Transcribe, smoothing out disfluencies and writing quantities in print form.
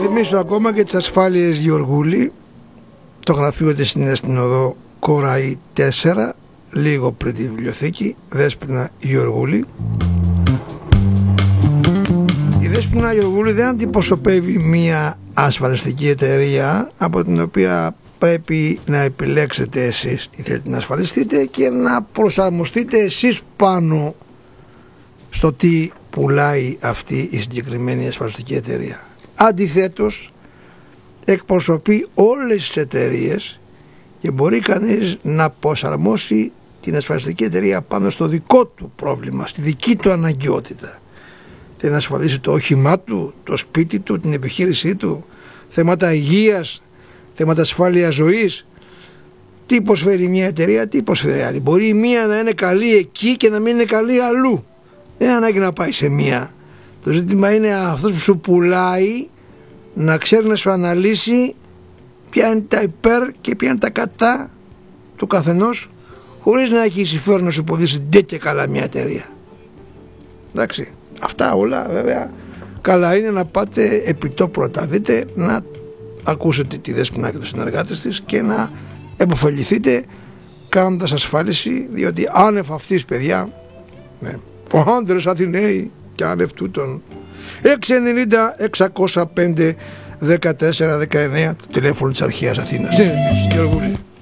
υπενθυμίσω ακόμα και τις ασφάλειες Γεωργούλη. Το γραφείο της είναι στην οδό Κοραή 4, λίγο πριν τη βιβλιοθήκη, Δέσποινα Γεωργούλη. Η Δέσποινα Γεωργούλη δεν αντιπροσωπεύει μία ασφαλιστική εταιρεία από την οποία πρέπει να επιλέξετε εσείς τι θέλετε να ασφαλιστείτε και να προσαρμοστείτε εσείς πάνω στο τι πουλάει αυτή η συγκεκριμένη ασφαλιστική εταιρεία. Αντιθέτως, εκπροσωπεί όλες τις εταιρείες και μπορεί κανείς να προσαρμόσει την ασφαλιστική εταιρεία πάνω στο δικό του πρόβλημα, στη δική του αναγκαιότητα. Θέλει να ασφαλίσει το όχημά του, το σπίτι του, την επιχείρησή του, θέματα υγείας, θέματα ασφάλειας ζωής. Τι προσφέρει μια εταιρεία, τι προσφέρει άλλη. Μπορεί η μία να είναι καλή εκεί και να μην είναι καλή αλλού. Δεν ανάγκη να πάει σε μία. Το ζήτημα είναι αυτός που σου πουλάει να ξέρει να σου αναλύσει ποια είναι τα υπέρ και ποια είναι τα κατά του καθενός, χωρίς να έχει συμφέρον να σου υποδείξει ντε και καλά μια εταιρεία. Εντάξει, αυτά όλα βέβαια καλά είναι να πάτε επί το πρώτα, δείτε, να ακούσετε τη Δέσποινα και τους συνεργάτες της και να επωφεληθείτε κάνοντας ασφάλιση, διότι άνευ αυτής, παιδιά, ο άντρες Αθηναίοι και άνευ τούτων. 690-605-14-19, το τηλέφωνο της Αρχαίας Αθήνας.